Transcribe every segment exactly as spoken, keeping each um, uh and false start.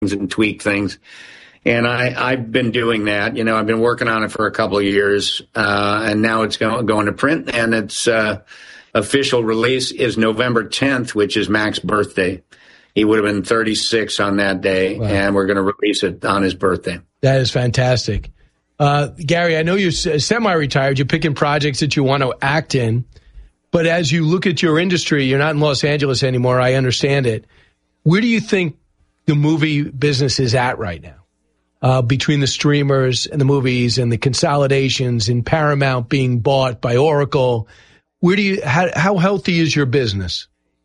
and tweak things. And I, I've been doing that. You know, I've been working on it for a couple of years, uh, and now it's go, going to print, and its uh, official release is November tenth, which is Mac's birthday. He would have been thirty-six on that day, wow. And we're going to release it on his birthday. That is fantastic. Uh, Gary, I know you're semi-retired. You're picking projects that you want to act in. But as you look at your industry, you're not in Los Angeles anymore. I understand it. Where do you think the movie business is at right now? Uh, between the streamers and the movies and the consolidations and Paramount being bought by Oracle, where do you, how, how healthy is your business?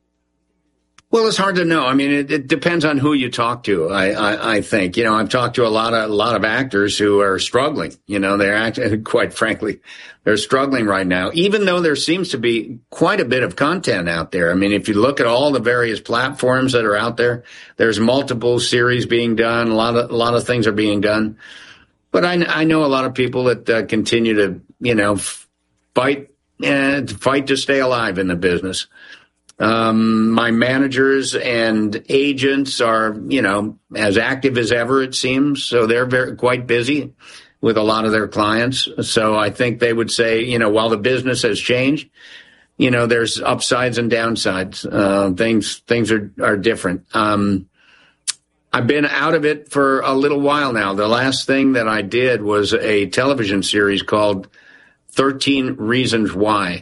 Well, it's hard to know. I mean, it, it depends on who you talk to. I, I, I think, you know, I've talked to a lot of, a lot of actors who are struggling. You know, they're act- quite frankly, they're struggling right now, even though there seems to be quite a bit of content out there. I mean, if you look at all the various platforms that are out there, there's multiple series being done. A lot of, a lot of things are being done. But I, I know a lot of people that uh, continue to, you know, fight and fight to stay alive in the business. Um, my managers and agents are, you know, as active as ever, it seems. So they're very, quite busy with a lot of their clients. So I think they would say, you know, while the business has changed, you know, there's upsides and downsides. Uh, things, things are, are different. Um, I've been out of it for a little while now. The last thing that I did was a television series called thirteen Reasons Why.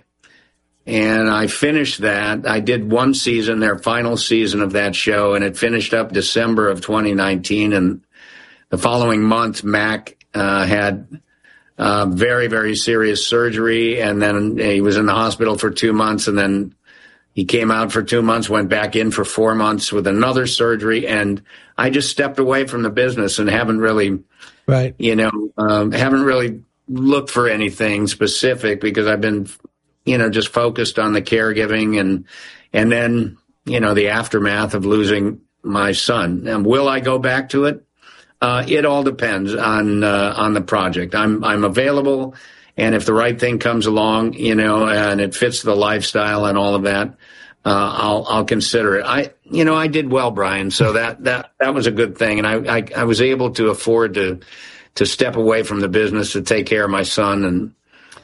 And I finished that. I did one season, their final season of that show, and it finished up December of twenty nineteen. And the following month, Mac uh, had uh, very, very serious surgery, and then he was in the hospital for two months, and then he came out for two months, went back in for four months with another surgery, and I just stepped away from the business and haven't really, right, you know, um, haven't really looked for anything specific because I've been, you know, just focused on the caregiving and, and then, you know, the aftermath of losing my son. And will I go back to it? Uh, it all depends on, uh, on the project. I'm, I'm available. And if the right thing comes along, you know, and it fits the lifestyle and all of that, uh, I'll, I'll consider it. I, you know, I did well, Brian. So that, that, that was a good thing. And I, I, I was able to afford to, to step away from the business to take care of my son and,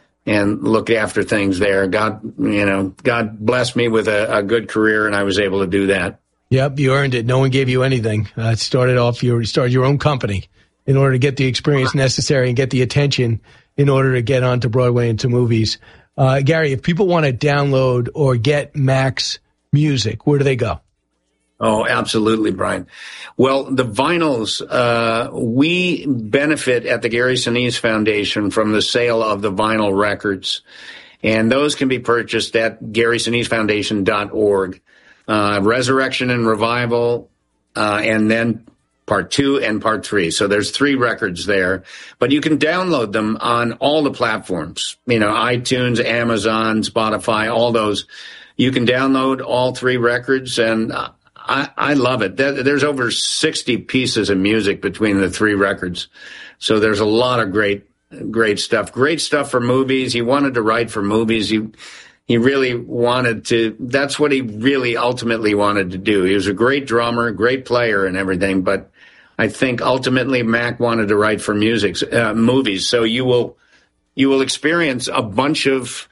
and look after things there. God, you know, God blessed me with a, a good career, and I was able to do that. Yep, you earned it. No one gave you anything. Uh, it started off, you started your own company in order to get the experience necessary and get the attention in order to get onto Broadway and to movies. Uh, Gary, if people want to download or get Mac's music, where do they go? Oh, absolutely, Brian. Well, the vinyls, uh, we benefit at the Gary Sinise Foundation from the sale of the vinyl records, and those can be purchased at gary sinise foundation dot org. Uh, Resurrection and Revival, uh, and then part two and part three. So there's three records there, but you can download them on all the platforms, you know, iTunes, Amazon, Spotify, all those. You can download all three records, and uh, I, I love it. There's over sixty pieces of music between the three records. So there's a lot of great, great stuff. Great stuff for movies. He wanted to write for movies. He, he really wanted to, that's what he really ultimately wanted to do. He was a great drummer, great player and everything, but I think ultimately Mac wanted to write for music, uh, movies. So you will, you will experience a bunch of,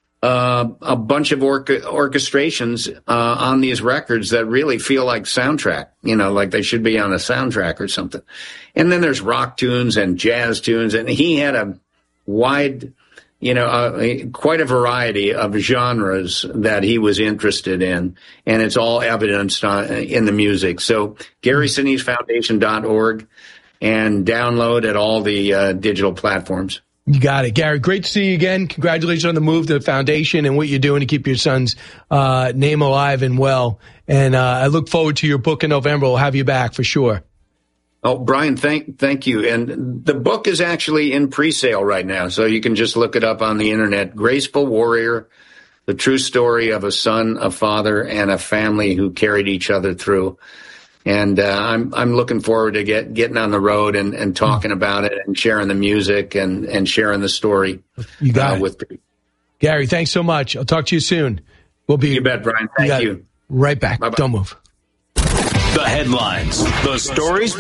Uh, a bunch of orca- orchestrations uh, on these records that really feel like soundtrack, you know, like they should be on a soundtrack or something. And then there's rock tunes and jazz tunes, and he had a wide, you know, uh, quite a variety of genres that he was interested in, and it's all evidenced on, in the music. So gary sinise foundation dot org and download at all the uh, digital platforms. You got it. Gary, great to see you again. Congratulations on the move to the foundation and what you're doing to keep your son's uh, name alive and well. And uh, I look forward to your book in November. We'll have you back for sure. Oh, Brian, thank thank you. And the book is actually in pre-sale right now, so you can just look it up on the internet. Graceful Warrior, the true story of a son, a father, and a family who carried each other through. And uh, I'm I'm looking forward to get getting on the road and, and talking about it and sharing the music and, and sharing the story. You got uh, it. With people. Gary, thanks so much. I'll talk to you soon. We'll be. You bet, Brian. Thank you. you. Right back. Bye-bye. Don't move. The headlines, the stories